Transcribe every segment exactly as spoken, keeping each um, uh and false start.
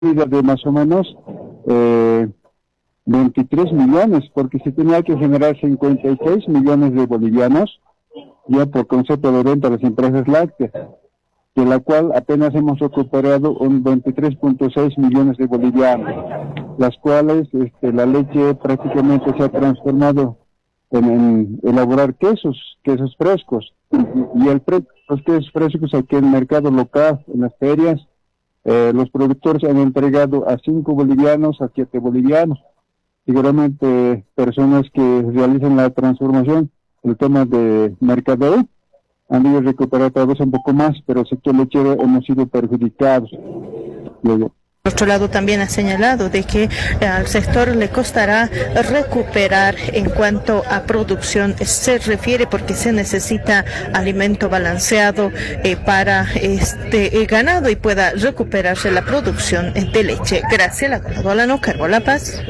de más o menos eh, veintitrés millones, porque se tenía que generar cincuenta y seis millones de bolivianos ya por concepto de renta a las empresas lácteas, de la cual apenas hemos recuperado un veintitrés punto seis millones de bolivianos, las cuales este, la leche prácticamente se ha transformado en, en elaborar quesos, quesos frescos, y el pre los quesos frescos aquí en el mercado local, en las ferias, eh, los productores han entregado a cinco bolivianos, a siete bolivianos. Seguramente personas que realizan la transformación, el tema de mercadeo, han ido a recuperar tal vez un poco más, pero el sector lechero hemos sido perjudicados. Luego, por otro lado, también ha señalado de que eh, al sector le costará recuperar en cuanto a producción se refiere, porque se necesita alimento balanceado eh, para este eh, ganado y pueda recuperarse la producción de leche. Graciela Golano, Cargo La Paz.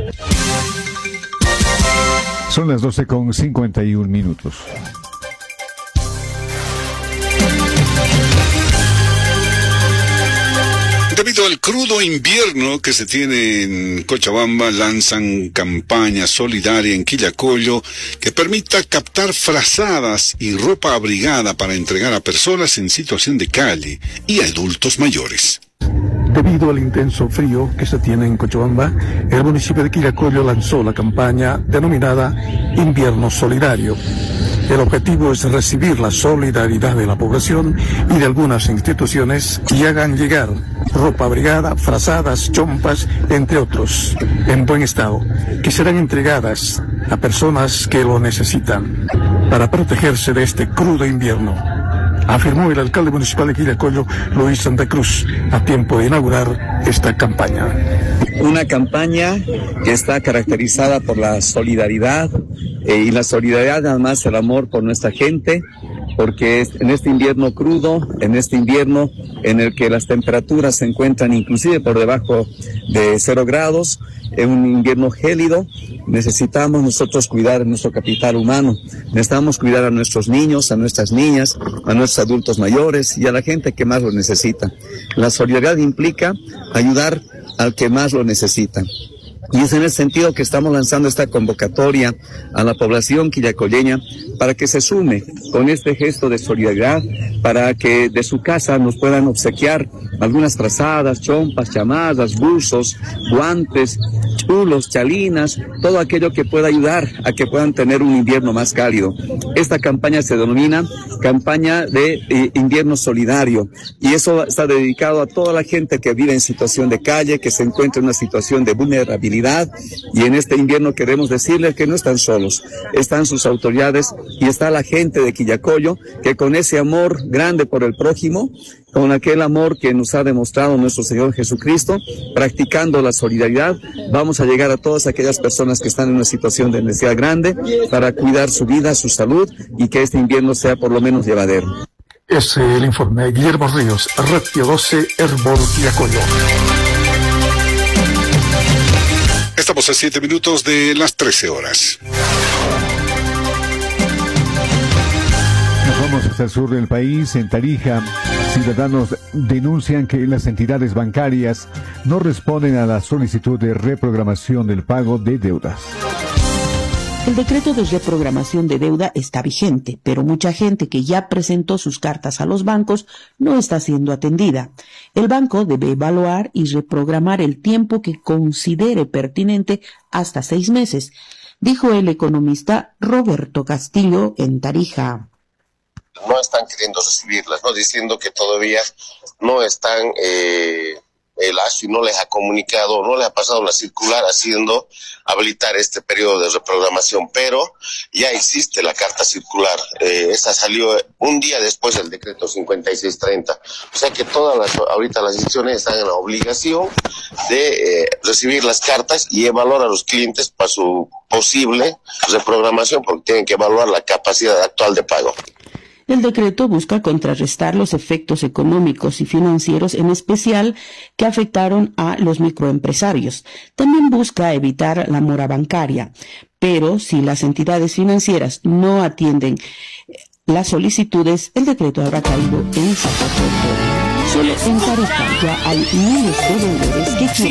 Son las doce con cincuenta y un minutos. Debido al crudo invierno que se tiene en Cochabamba, lanzan campaña solidaria en Quillacollo que permita captar frazadas y ropa abrigada para entregar a personas en situación de calle y a adultos mayores. Debido al intenso frío que se tiene en Cochabamba, el municipio de Quillacollo lanzó la campaña denominada Invierno Solidario. El objetivo es recibir la solidaridad de la población y de algunas instituciones que hagan llegar ropa abrigada, frazadas, chompas, entre otros, en buen estado, que serán entregadas a personas que lo necesitan para protegerse de este crudo invierno, afirmó el alcalde municipal de Quillacollo, Luis Santa Cruz, a tiempo de inaugurar esta campaña. Una campaña que está caracterizada por la solidaridad, eh, y la solidaridad además el amor por nuestra gente, porque en este invierno crudo, en este invierno en el que las temperaturas se encuentran inclusive por debajo de cero grados, en un invierno gélido, necesitamos nosotros cuidar nuestro capital humano, necesitamos cuidar a nuestros niños, a nuestras niñas, a nuestros adultos mayores y a la gente que más lo necesita. La solidaridad implica ayudar al que más lo necesita. Y es en ese sentido que estamos lanzando esta convocatoria a la población quillacolleña para que se sume con este gesto de solidaridad, para que de su casa nos puedan obsequiar algunas frazadas, chompas, chamadas, buzos, guantes, chulos, chalinas, todo aquello que pueda ayudar a que puedan tener un invierno más cálido. Esta campaña se denomina campaña de eh, invierno solidario, y eso está dedicado a toda la gente que vive en situación de calle, que se encuentra en una situación de vulnerabilidad, y en este invierno queremos decirles que no están solos, están sus autoridades y está la gente de Quillacollo, que con ese amor grande por el prójimo, con aquel amor que nos ha demostrado nuestro Señor Jesucristo, practicando la solidaridad, vamos a llegar a todas aquellas personas que están en una situación de necesidad grande para cuidar su vida, su salud, y que este invierno sea por lo menos llevadero. Es el informe de Guillermo Ríos, Ratio doce, Herbol Quillacollo. Estamos a siete minutos de las trece horas. Nos vamos hasta el sur del país. En Tarija, ciudadanos denuncian que las entidades bancarias no responden a la solicitud de reprogramación del pago de deudas. El decreto de reprogramación de deuda está vigente, pero mucha gente que ya presentó sus cartas a los bancos no está siendo atendida. El banco debe evaluar y reprogramar el tiempo que considere pertinente, hasta seis meses, dijo el economista Roberto Castillo en Tarija. No están queriendo recibirlas, ¿no? Diciendo que todavía no están, eh, el A S U no les ha comunicado, no les ha pasado la circular haciendo habilitar este periodo de reprogramación, pero ya existe la carta circular, eh, esa salió un día después del decreto cincuenta y seis treinta, o sea que todas las, ahorita las instituciones están en la obligación de eh, recibir las cartas y evaluar a los clientes para su posible reprogramación, porque tienen que evaluar la capacidad actual de pago. El decreto busca contrarrestar los efectos económicos y financieros, en especial que afectaron a los microempresarios. También busca evitar la mora bancaria, pero si las entidades financieras no atienden las solicitudes, el decreto habrá caído en saco roto. Solo en Tarija ya hay miles de deudores que quieren